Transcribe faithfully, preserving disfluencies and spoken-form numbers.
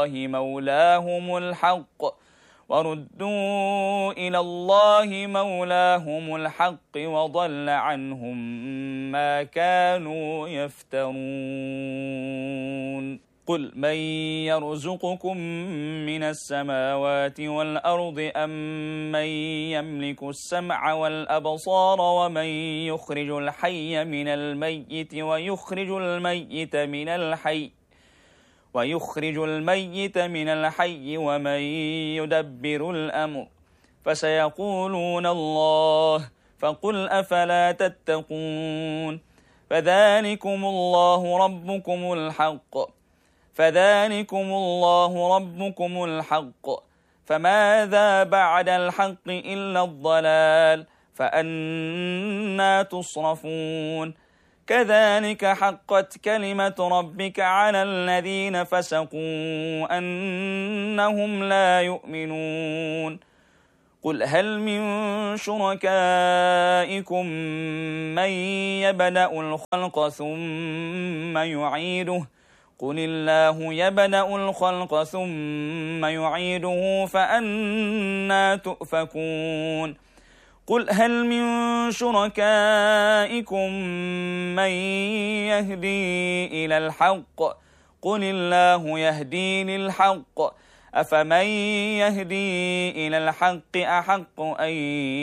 مولاهم الحق وردوا إلى الله مولاهم الحق وضل عنهم ما كانوا يفترون. قل من يرزقكم من السماوات والأرض أم من يملك السمع والأبصار ومن يخرج الحي من الميت ويخرج الميت من الحي ويخرج الميت من الحي ومن يدبر الأمر فسيقولون الله فقل أفلا تتقون. فذلكم الله ربكم الحق فذلكم الله ربكم الحق فماذا بعد الحق إلا الضلال فأنى تصرفون. كذلك حقت كلمة ربك على الذين فسقوا أنهم لا يؤمنون. قل هل من شركائكم من يبدأ الخلق ثم يعيده قل الله يبدأ الخلق ثم يعيده فأنى تؤفكون. قل هل من شركائكم من يهدي إلى الحق قل الله يهدي للحق أفمن يهدي إلى الحق أحق أن